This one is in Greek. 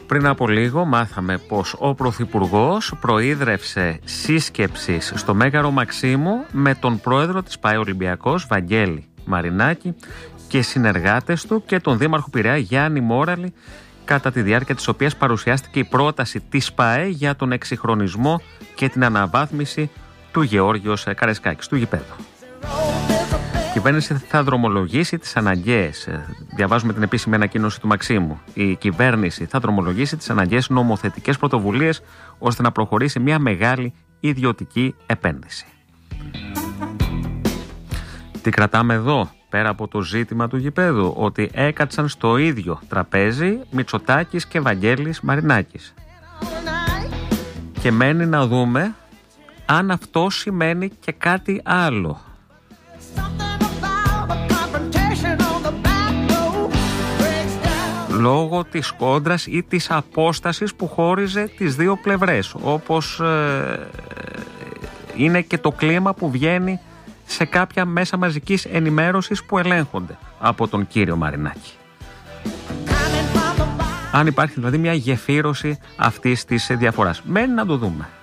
Πριν από λίγο μάθαμε πως ο Πρωθυπουργός προείδρευσε σύσκεψης στο Μέγαρο Μαξίμου με τον πρόεδρο της ΠΑΕ Ολυμπιακός, Βαγγέλη Μαρινάκη, και συνεργάτες του και τον Δήμαρχο Πειραιά, Γιάννη Μόραλη, κατά τη διάρκεια της οποίας παρουσιάστηκε η πρόταση της ΠΑΕ για τον εξυγχρονισμό και την αναβάθμιση του Γεώργιος Καραϊσκάκης, του γηπέδου. Η κυβέρνηση θα δρομολογήσει τις αναγκαίες, διαβάζουμε την επίσημη ανακοίνωση του Μαξίμου, η κυβέρνηση θα δρομολογήσει τις αναγκαίες νομοθετικές πρωτοβουλίες ώστε να προχωρήσει μια μεγάλη ιδιωτική επένδυση. Τι κρατάμε εδώ, πέρα από το ζήτημα του γηπέδου? Ότι έκατσαν στο ίδιο τραπέζι Μητσοτάκης και Βαγγέλης Μαρινάκης. Και μένει να δούμε αν αυτό σημαίνει και κάτι άλλο. Λόγω της κόντρας ή της απόστασης που χώριζε τις δύο πλευρές, όπως είναι και το κλίμα που βγαίνει σε κάποια μέσα μαζικής ενημέρωσης που ελέγχονται από τον κύριο Μαρινάκη. Αν υπάρχει δηλαδή μια γεφύρωση αυτής της διαφοράς. Μένει να το δούμε.